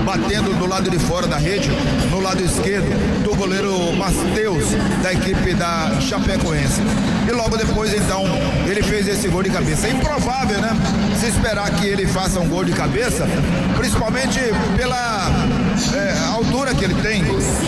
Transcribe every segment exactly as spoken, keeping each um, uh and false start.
batendo do lado de fora da rede, no lado esquerdo do goleiro Matheus, da equipe da Chapecoense. E logo depois, então, ele fez esse gol de cabeça. É improvável, né? Se esperar que ele faça um gol de cabeça, principalmente pela é, altura que ele tem,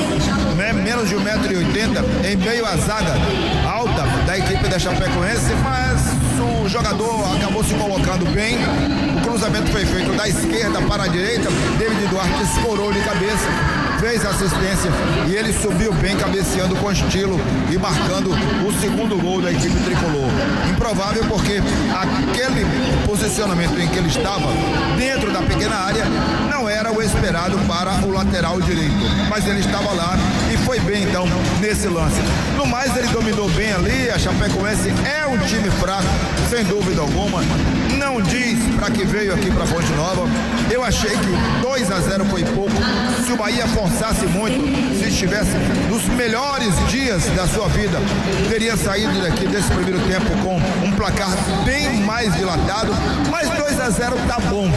né? Menos de um metro e oitenta, em meio à zaga alta da equipe da Chapecoense, mas o jogador acabou se colocando bem. O cruzamento foi feito da esquerda para a direita, David Duarte escorou de cabeça, fez assistência e ele subiu bem, cabeceando com estilo e marcando o segundo gol da equipe tricolor. Improvável porque aquele posicionamento em que ele estava, dentro da pequena área, não era o esperado para o lateral direito, mas ele estava lá e foi bem então nesse lance. No mais, ele dominou bem ali. A Chapecoense é um time fraco, sem dúvida alguma, não diz para que veio aqui para Fonte Nova. Eu achei que dois a zero foi pouco. Se o Bahia forçasse muito, se estivesse nos melhores dias da sua vida, teria saído daqui desse primeiro tempo com um placar bem mais dilatado, mas dois a zero tá bom.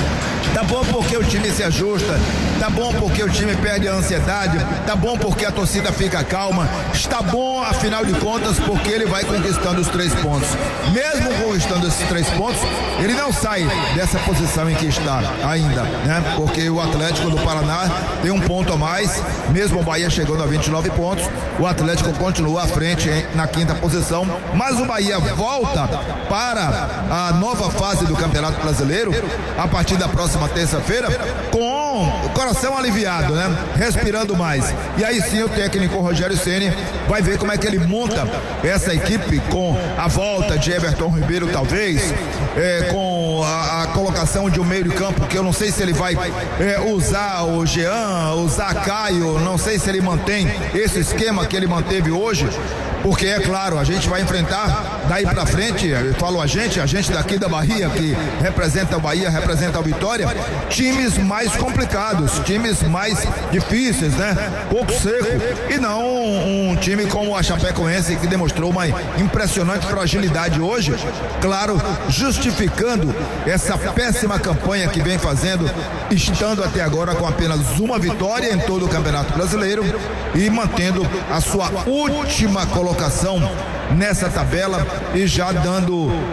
Tá bom porque o time se ajusta, tá bom porque o time perde a ansiedade, tá bom porque a torcida fica calma, está bom, afinal de contas, porque ele vai conquistando os três pontos. Mesmo conquistando esses três pontos, ele não sai dessa posição em que está ainda, né? Porque o Atlético do Paraná tem um ponto a mais, mesmo o Bahia chegando a vinte e nove pontos, o Atlético continua à frente hein, na quinta posição, mas o Bahia volta para a nova fase do Campeonato Brasileiro a partir da próxima terça-feira com o coração aliviado, né? Respirando mais. E aí sim o técnico Rogério Ceni vai ver como é que ele monta essa equipe com a volta de Everton Ribeiro, talvez, é, com a, a colocação de um meio de campo que eu não sei se ele vai é, usar o Jean, usar Caio, não sei se ele mantém esse esquema que ele manteve hoje, porque é claro, a gente vai enfrentar daí pra frente, eu falo a gente, a gente daqui da Bahia, que representa o Bahia, representa a Vitória, times mais complicados, times mais difíceis, né? Pouco seco, e não um, um time como a Chapecoense, que demonstrou uma impressionante fragilidade hoje, claro, justificando essa péssima campanha que vem fazendo, estando até agora com apenas uma vitória em todo o Campeonato Brasileiro e mantendo a sua última colocação nessa tabela e já dando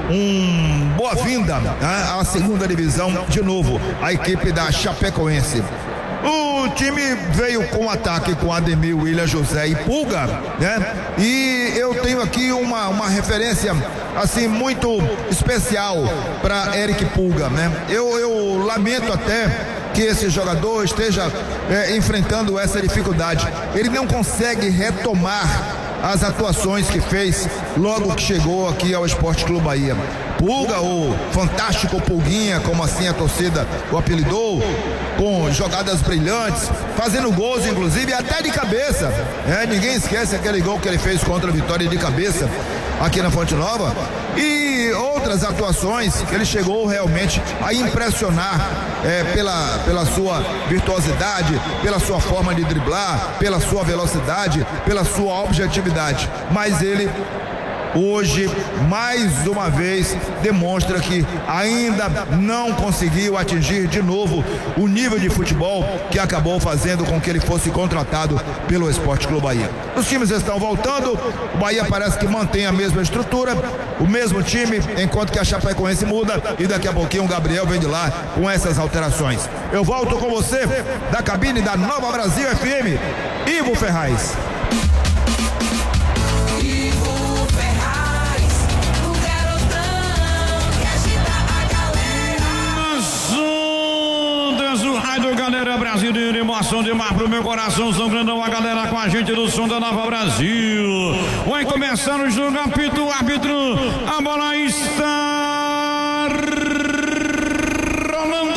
um boa-vinda, né, à segunda divisão de novo, a equipe da Chapecoense. O time veio com ataque com Ademir, William José e Pulga, né? E eu tenho aqui uma, uma referência assim muito especial para Eric Pulga, né? Eu, eu lamento até que esse jogador esteja é, enfrentando essa dificuldade. Ele não consegue retomar as atuações que fez logo que chegou aqui ao Esporte Clube Bahia. Pulga, o fantástico Pulguinha, como assim a torcida o apelidou, com jogadas brilhantes, fazendo gols inclusive até de cabeça, é, ninguém esquece aquele gol que ele fez contra a Vitória de cabeça aqui na Fonte Nova, e outras atuações que ele chegou realmente a impressionar é, pela, pela sua virtuosidade, pela sua forma de driblar, pela sua velocidade, pela sua objetividade, mas ele hoje, mais uma vez, demonstra que ainda não conseguiu atingir de novo o nível de futebol que acabou fazendo com que ele fosse contratado pelo Esporte Clube Bahia. Os times estão voltando, o Bahia parece que mantém a mesma estrutura, o mesmo time, enquanto que a Chapecoense muda e daqui a pouquinho o Gabriel vem de lá com essas alterações. Eu volto com você da cabine da Nova Brasil F M, Ivo Ferraz. Galera brasileira, emoção demais pro meu coração, São Grandão, a galera com a gente do som da Nova Brasil. Vai começar o jogo, apita o árbitro, a bola está rolando.